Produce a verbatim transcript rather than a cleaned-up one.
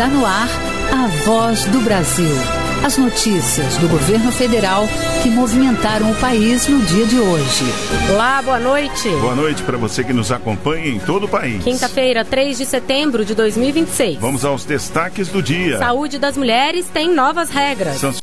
Está no ar a Voz do Brasil. As notícias do governo federal que movimentaram o país no dia de hoje. Olá, boa noite. Boa noite para você que nos acompanha em todo o país. Quinta-feira, três de setembro de dois mil e vinte e seis. Vamos aos destaques do dia. Saúde das mulheres tem novas regras.